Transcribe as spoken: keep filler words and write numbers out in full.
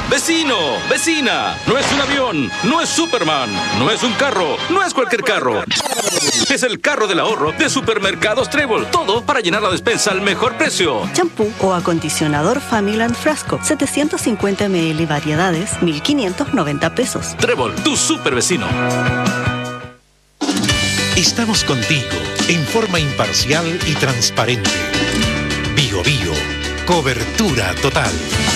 Vecino, vecina, no es un avión, no es Superman, no es un carro, no es cualquier carro. Es el carro del ahorro de Supermercados Trébol. Todo para llenar la despensa al mejor precio. Champú o acondicionador Familand Frasco, setecientos cincuenta mililitros y variedades, mil quinientos noventa pesos. Trébol, tu super vecino. Estamos contigo en forma imparcial y transparente. Bio Bio, cobertura total.